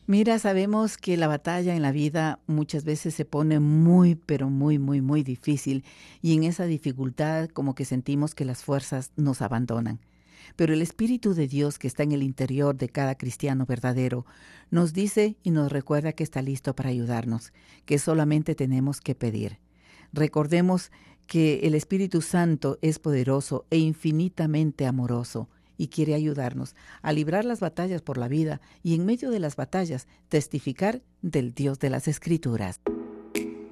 Mira, sabemos que la batalla en la vida muchas veces se pone muy, pero muy, muy, muy difícil y en esa dificultad como que sentimos que las fuerzas nos abandonan. Pero el Espíritu de Dios que está en el interior de cada cristiano verdadero nos dice y nos recuerda que está listo para ayudarnos, que solamente tenemos que pedir. Recordemos que el Espíritu Santo es poderoso e infinitamente amoroso y quiere ayudarnos a librar las batallas por la vida y en medio de las batallas testificar del Dios de las Escrituras.